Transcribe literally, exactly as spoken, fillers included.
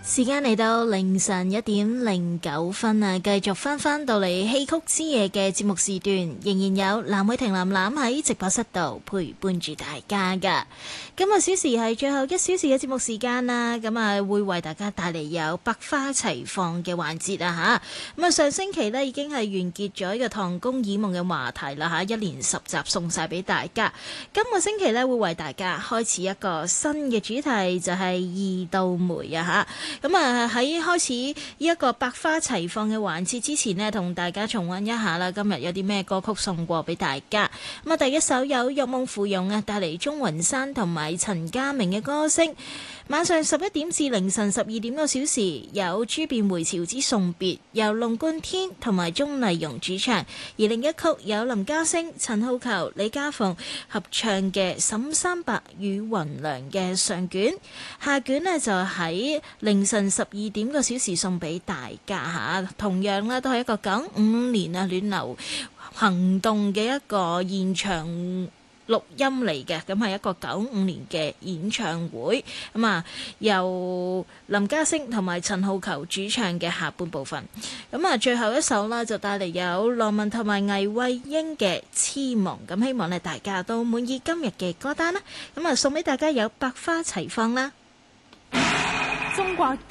時間嚟到凌晨一點零九分啊，繼續翻翻到嚟戲曲之夜嘅節目時段，仍然有藍偉婷藍藍喺直播室度陪伴住大家噶。今個小時係最後一小時嘅節目時間啦，咁啊會為大家帶嚟有百花齊放嘅環節啊吓。咁啊上星期呢已經係完結咗呢個唐宮綺夢嘅話題啦吓，一連十集送晒俾大家。今個星期呢會為大家開始一個新嘅主題，就係二道梅啊吓。咁啊喺開始呢一個百花齊放嘅環節之前呢，同大家重溫一下啦，今日有啲咩歌曲送過俾大家。咁啊第一首有玉夢芙蓉啊，帶嚟鍾雲山同埋陳家明嘅歌聲。晚上十一點至凌晨十二點個小時有朱弁回朝之送別，由龍貫天同埋鍾麗蓉主唱，而另一曲有林家聲、陳浩球、李家鳳合唱嘅沈三白與雲良嘅上卷。下卷呢就喺凌晨十二點個小時送俾大家吓，同樣呢都係一個九五年啊暖流行動嘅一個現場錄音嚟嘅，咁係一個九五年嘅演唱會，咁啊由林家聲同埋陳浩球主唱嘅下半部分，咁啊最後一首啦就帶嚟有羅文同埋魏慧英嘅痴夢，咁希望咧大家都滿意今日嘅歌單啦，咁啊送俾大家有百花齊放啦。 中國